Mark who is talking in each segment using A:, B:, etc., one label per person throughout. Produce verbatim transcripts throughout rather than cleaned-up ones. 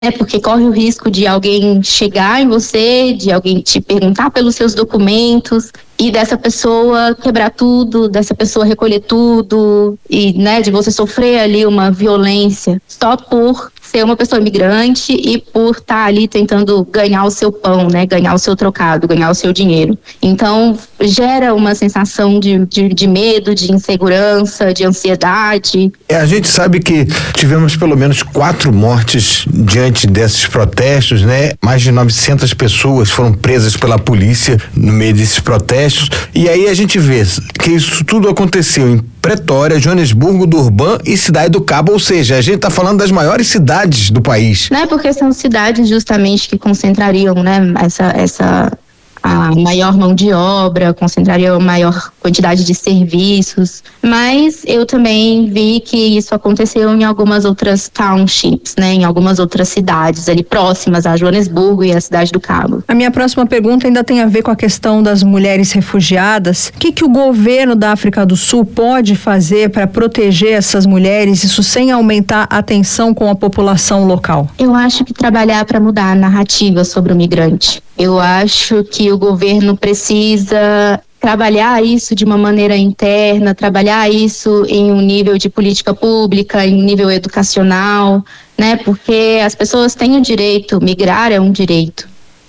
A: É porque corre o risco de alguém chegar em você, de alguém te perguntar pelos seus documentos e dessa pessoa quebrar tudo, dessa pessoa recolher tudo e, né, de você sofrer ali uma violência só por ser uma pessoa imigrante e por estar ali tentando ganhar o seu pão, né, ganhar o seu trocado, ganhar o seu dinheiro. Então, gera uma sensação de, de, de medo, de insegurança, de ansiedade.
B: É, a gente sabe que tivemos pelo menos quatro mortes diante desses protestos, né? Mais de novecentas pessoas foram presas pela polícia no meio desses protestos. E aí a gente vê que isso tudo aconteceu em Pretória, Joanesburgo, Durban e Cidade do Cabo, ou seja, a gente está falando das maiores cidades do país.
A: Né, porque são cidades justamente que concentrariam, né, essa, essa a maior mão de obra, concentraria a maior quantidade de serviços, mas eu também vi que isso aconteceu em algumas outras townships, né, em algumas outras cidades ali próximas a Joanesburgo e a Cidade do Cabo.
C: A minha próxima pergunta ainda tem a ver com a questão das mulheres refugiadas. O que, que o governo da África do Sul pode fazer para proteger essas mulheres, isso sem aumentar a tensão com a população local?
A: Eu acho que trabalhar para mudar a narrativa sobre o migrante. Eu acho que o governo precisa trabalhar isso de uma maneira interna, trabalhar isso em um nível de política pública, em um nível educacional, né? Porque as pessoas têm o direito, migrar é um direito.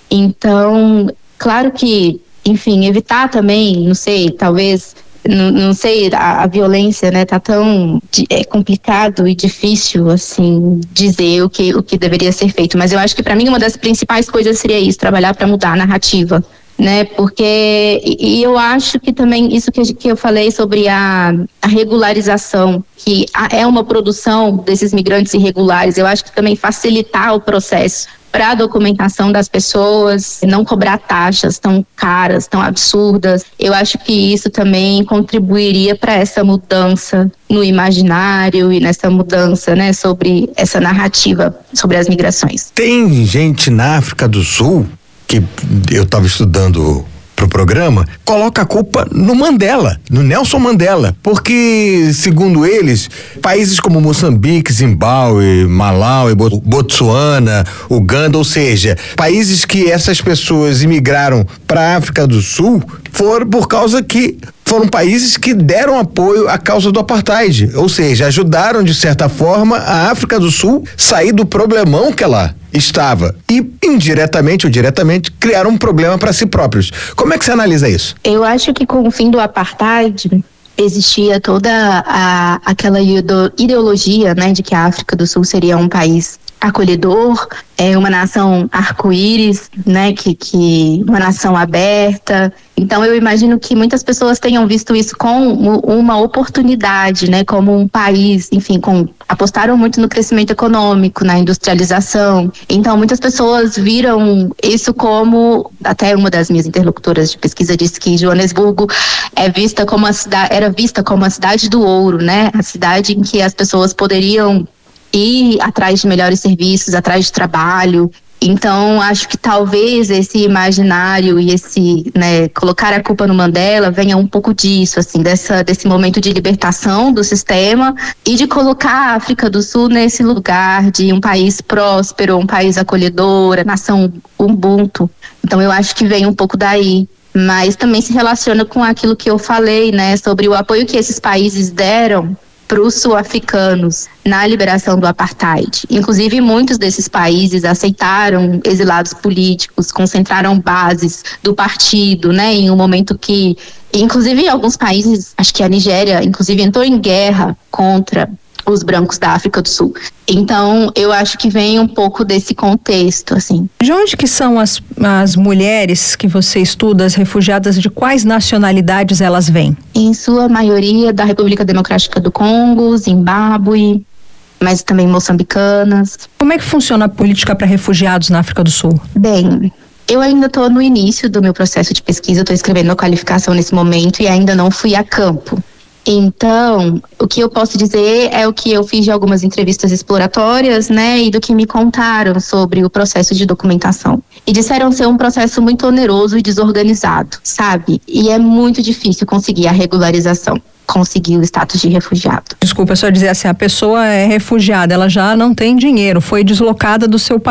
A: Então, claro que, enfim, evitar também, não sei, talvez, não, não sei, a, a violência, né, tá tão é complicado e difícil, assim, dizer o que, o que deveria ser feito. Mas eu acho que, para mim, uma das principais coisas seria isso, trabalhar para mudar a narrativa, né, porque, e, e eu acho que também isso que, que eu falei sobre a, a regularização, que a, é uma produção desses migrantes irregulares, eu acho que também facilitar o processo para a documentação das pessoas, não cobrar taxas tão caras, tão absurdas. Eu acho que isso também contribuiria para essa mudança no imaginário e nessa mudança, né, sobre essa narrativa sobre as migrações.
B: Tem gente na África do Sul, que eu estava estudando pro programa, coloca a culpa no Mandela, no Nelson Mandela, porque, segundo eles, países como Moçambique, Zimbábue, Malawi, Botsuana, Uganda, ou seja, países que essas pessoas imigraram para a África do Sul, foram por causa que foram países que deram apoio à causa do apartheid, ou seja, ajudaram de certa forma a África do Sul sair do problemão que ela estava e indiretamente ou diretamente criaram um problema para si próprios. Como é que você analisa isso?
A: Eu acho que com o fim do apartheid existia toda a, aquela ideologia, né, de que a África do Sul seria um país acolhedor, é uma nação arco-íris, né, que, que uma nação aberta. Então eu imagino que muitas pessoas tenham visto isso como uma oportunidade, né, como um país, enfim, com, apostaram muito no crescimento econômico, na industrialização. Então muitas pessoas viram isso como, até uma das minhas interlocutoras de pesquisa disse que Joanesburgo é vista como a cidade, era vista como a cidade do ouro, né, a cidade em que as pessoas poderiam ir atrás de melhores serviços, atrás de trabalho. Então, acho que talvez esse imaginário e esse, né, colocar a culpa no Mandela venha um pouco disso, assim, dessa, desse momento de libertação do sistema e de colocar a África do Sul nesse lugar de um país próspero, um país acolhedor, a nação Ubuntu. Então, eu acho que vem um pouco daí. Mas também se relaciona com aquilo que eu falei, né, sobre o apoio que esses países deram para os sul-africanos na liberação do apartheid. Inclusive, muitos desses países aceitaram exilados políticos, concentraram bases do partido, né, em um momento que, inclusive, alguns países, acho que a Nigéria, inclusive, entrou em guerra contra os brancos da África do Sul. Então, eu acho que vem um pouco desse contexto, assim.
C: De onde que são as, as mulheres que você estuda, as refugiadas, de quais nacionalidades elas vêm?
A: Em sua maioria da República Democrática do Congo, Zimbábue, mas também moçambicanas.
C: Como é que funciona a política para refugiados na África do Sul?
A: Bem, eu ainda estou no início do meu processo de pesquisa, estou escrevendo a qualificação nesse momento e ainda não fui a campo. Então, o que eu posso dizer é o que eu fiz de algumas entrevistas exploratórias, né, e do que me contaram sobre o processo de documentação. E disseram ser um processo muito oneroso e desorganizado, sabe? E é muito difícil conseguir a regularização. conseguir o status de refugiado.
C: Desculpa, só dizer assim, a pessoa é refugiada, ela já não tem dinheiro, foi deslocada do seu país.